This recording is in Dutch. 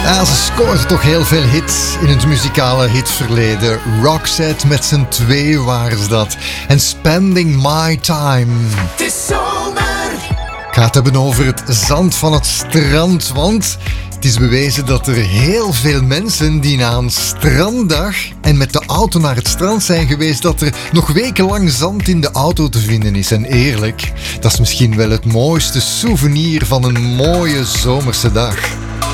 Ja, ze scoorde toch heel veel hits in het muzikale hitverleden. Roxette met z'n twee waren ze dat. En Spending My Time. Het is zomer. Ik ga het hebben over het zand van het strand, want het is bewezen dat er heel veel mensen die na een stranddag en met de auto naar het strand zijn geweest, dat er nog wekenlang zand in de auto te vinden is. En eerlijk, dat is misschien wel het mooiste souvenir van een mooie zomerse dag.